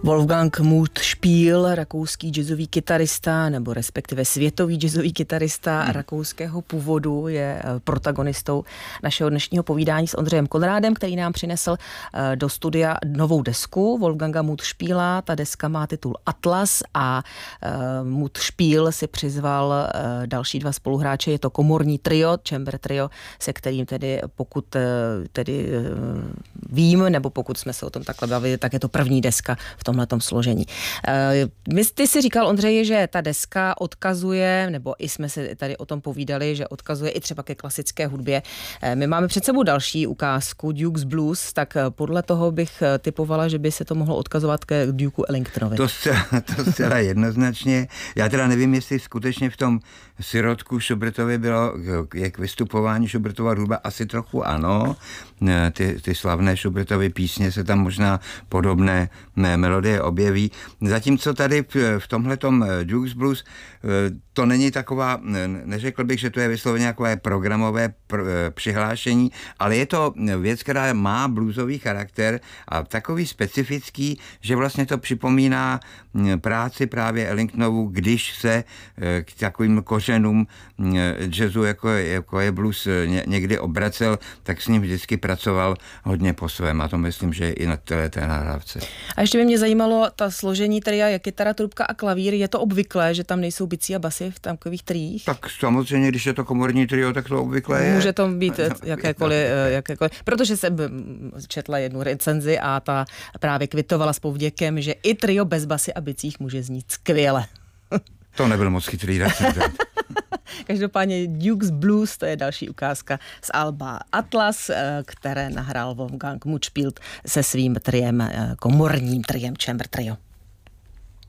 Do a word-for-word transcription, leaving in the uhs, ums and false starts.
Wolfgang Muthspiel, rakouský jazzový kytarista, nebo respektive světový jazzový kytarista hmm. rakouského původu, je protagonistou našeho dnešního povídání s Ondřejem Konrádem, který nám přinesl do studia novou desku Wolfganga Muthspiela. Ta deska má titul Atlas a Muthspiel si přizval další dva spoluhráče. Je to komorní trio, chamber trio, se kterým tedy, pokud tedy vím, nebo pokud jsme se o tom takhle bavili, tak je to první deska v tomhletom složení. Vy ty si říkal, Ondřeji, že ta deska odkazuje, nebo i jsme si tady o tom povídali, že odkazuje i třeba ke klasické hudbě. My máme před sebou další ukázku, Duke's Blues, tak podle toho bych typovala, že by se to mohlo odkazovat ke Dukeu Ellingtonovi. To zcela, to zcela jednoznačně. Já teda nevím, jestli skutečně v tom sirotku Schubertovi bylo jak vystupování Schubertova hudba, asi trochu ano. Ty, ty slavné Schubertovy písně se tam možná podobné melodie objeví. Zatímco tady v tomhletom Duke's Blues to není taková, neřekl bych, že to je vysloveně takové programové pr- přihlášení, ale je to věc, která má bluesový charakter a takový specifický, že vlastně to připomíná práci právě Ellingtonovu, když se k takovým kořenům jazzu, jako, jako je blues, někdy obracel, tak s ním vždycky pracoval hodně po svém a to myslím, že i na té, té nahrávce. A ještě by mě zajímalo, ta složení tria je kytara, trubka a klavír, je to obvyklé, že tam nejsou bicí a basy v takových triích? Tak samozřejmě, když je to komorní trio, tak to obvykle je. Může to být jakékoliv, jakékoliv, protože jsem četla jednu recenzi a ta právě kvitovala s povděkem, že i trio bez basy a bicích může znít skvěle. To nebyl moc chytrý recenzent. Každopádně Duke's Blues, to je další ukázka z alba Atlas, které nahrál Wolfgang Muthspiel se svým triem, komorním triem Chamber Trio.